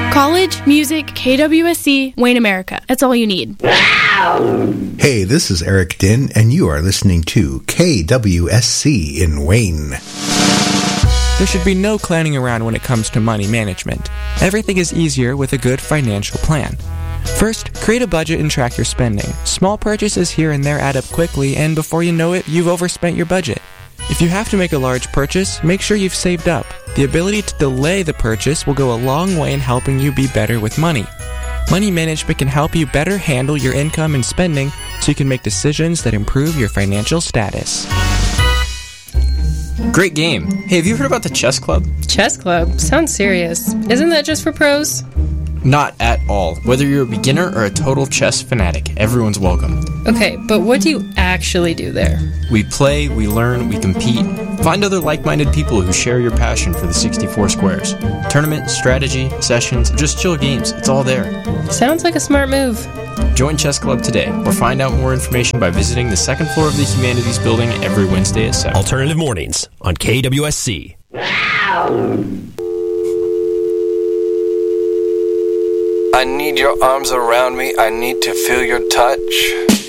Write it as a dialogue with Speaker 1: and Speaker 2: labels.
Speaker 1: College, music, KWSC, Wayne America. That's all you need.
Speaker 2: Hey, this is Eric Din, and you are listening to KWSC in Wayne.
Speaker 3: There should be no clowning around when it comes to money management. Everything is easier with a good financial plan. First, create a budget and track your spending. Small purchases here and there add up quickly, and before you know it, you've overspent your budget. If you have to make a large purchase, make sure you've saved up. The ability to delay the purchase will go a long way in helping you be better with money. Money management can help you better handle your income and spending so you can make decisions that improve your financial status.
Speaker 4: Great game. Hey, have you heard about the chess club?
Speaker 5: Chess club? Sounds serious. Isn't that just for pros?
Speaker 4: Not at all. Whether you're a beginner or a total chess fanatic, everyone's welcome.
Speaker 5: Okay, but what do you actually do there?
Speaker 4: We play, we learn, we compete. Find other like-minded people who share your passion for the 64 squares. Tournament, strategy, sessions, just chill games. It's all there.
Speaker 5: Sounds like a smart move.
Speaker 4: Join Chess Club today or find out more information by visiting the second floor of the Humanities Building every Wednesday at 7.
Speaker 6: Alternative Mornings on KWSC.
Speaker 7: I need your arms around me. I need to feel your touch.